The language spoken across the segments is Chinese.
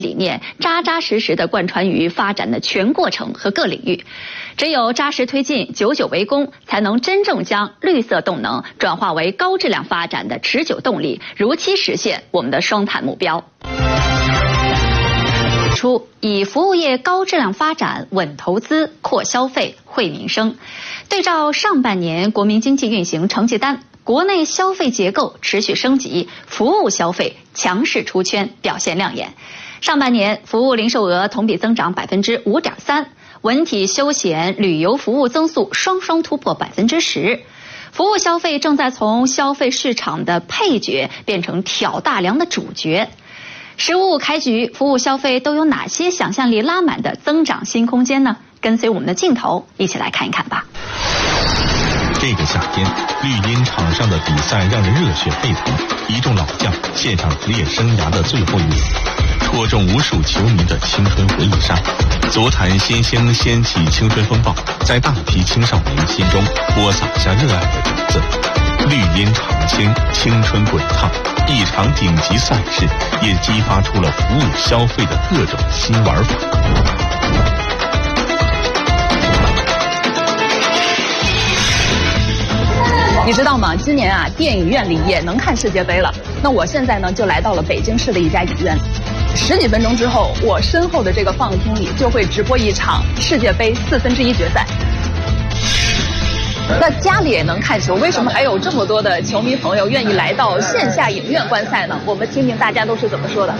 理念扎扎实实地贯穿于发展的全过程和各领域，只有扎实推进、久久为功，才能真正将绿色动能转化为高质量发展的持久动力，如期实现我们的双碳目标。以服务业高质量发展、稳投资、扩消费、惠民生。对照上半年国民经济运行成绩单，国内消费结构持续升级，服务消费强势出圈，表现亮眼。上半年服务零售额同比增长5.3%，文体休闲旅游服务增速双双突破10%。服务消费正在从消费市场的配角变成挑大梁的主角。实务开局，服务消费都有哪些想象力拉满的增长新空间呢？跟随我们的镜头一起来看一看吧。 这个夏天，绿茵场上的比赛让人热血沸腾，一众老将献上职业生涯的最后一年，戳中无数球迷的青春回忆杀。足坛新星掀起青春风暴，在大批青少年心中播撒下热爱的种子。绿茵常青，青春滚烫，一场顶级赛事也激发出了服务消费的各种新玩法。 你知道吗？今年电影院里也能看世界杯了。那我现在呢，就来到了北京市的一家影院。10几分钟之后，我身后的这个放映厅里就会直播一场世界杯1/4决赛。那家里也能看球，为什么还有这么多的球迷朋友愿意来到线下影院观赛呢？我们听听大家都是怎么说的。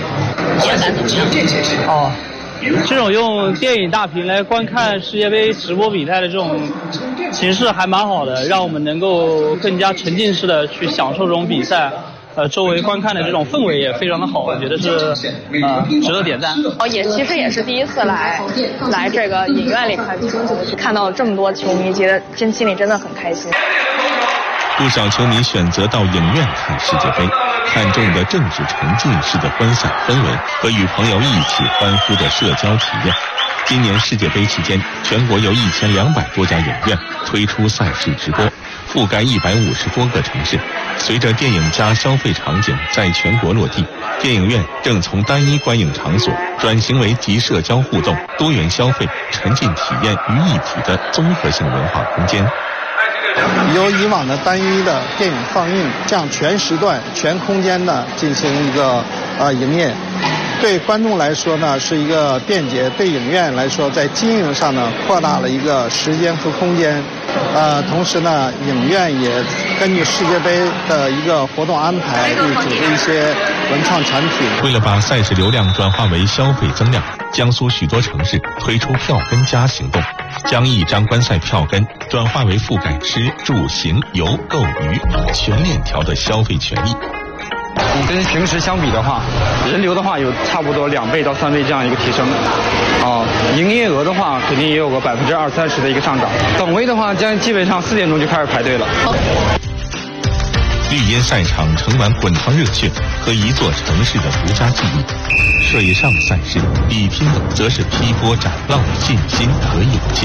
这种用电影大屏来观看世界杯直播比赛的这种形式还蛮好的，让我们能够更加沉浸式的去享受这种比赛。周围观看的这种氛围也非常的好，我觉得是值得点赞。 其实也是第一次来这个影院里看球，看到这么多球迷，觉得心里真的很开心。 不少球迷选择到影院看世界杯，看重的正是沉浸式的观赛氛围和与朋友一起欢呼的社交体验。今年世界杯期间，全国有1200多家影院推出赛事直播，覆盖150多个城市。随着电影加消费场景在全国落地，电影院正从单一观影场所转型为集社交互动、多元消费、沉浸体验于一体的综合性文化空间。 由以往的单一的电影放映，这样全时段、全空间的进行一个营业，对观众来说呢是一个便捷，对影院来说在经营上呢扩大了一个时间和空间。同时呢，影院也根据世界杯的一个活动安排，会组织一些文创产品。 为了把赛事流量转化为消费增量，江苏许多城市推出票根加行动，将一张观赛票根转化为覆盖吃、住、行、游、购、娱全链条的消费权益。 跟平时相比的话，人流的话有差不多2倍到3倍这样一个提升，营业额的话肯定也有个20-30%的一个上涨。等位的话，基本上4点钟就开始排队了。 绿茵赛场盛满滚烫热血和一座城市的独家记忆，水上赛事比拼的则是劈波斩浪的信心和勇气。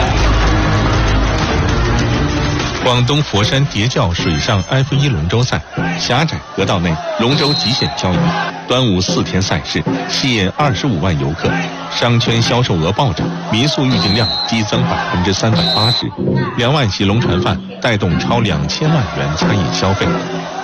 广东佛山叠嶂水上 F1 龙舟赛，狭窄河道内龙舟极限漂移，端午4天赛事吸引25万游客，商圈销售额暴涨，民宿预订量激增380%，2万席龙船饭带动超2000万元餐饮消费。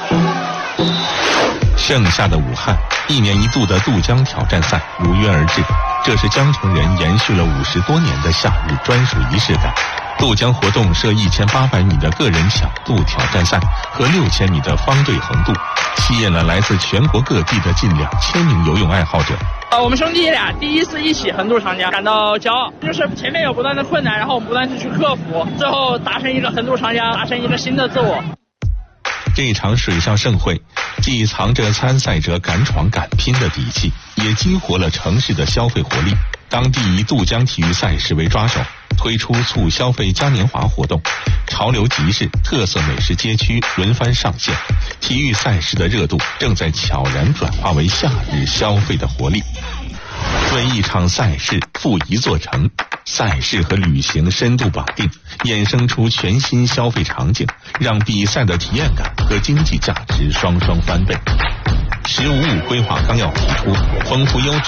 盛夏的武汉，1年1度的渡江挑战赛如约而至，这是江城人延续了50多年的夏日专属仪式感。渡江活动设1800米的个人抢渡挑战赛和6000米的方队横渡，吸引了来自全国各地的近2000名游泳爱好者。 我们兄弟俩第一次一起横渡长江，感到骄傲。就是前面有不断的困难，然后我们不断地去克服，最后达成一个横渡长江，达成一个新的自我。 这场水上盛会既藏着参赛者敢闯敢拼的底气，也激活了城市的消费活力。当地以渡江体育赛事为抓手，推出促消费嘉年华活动，潮流集市、特色美食街区轮番上线，体育赛事的热度正在悄然转化为夏日消费的活力。为一场赛事赴一座城，赛事和旅行深度绑定，衍生出全新消费场景，让比赛的体验感和经济价值双双翻倍。 “十五五”规划纲要提出，丰富优质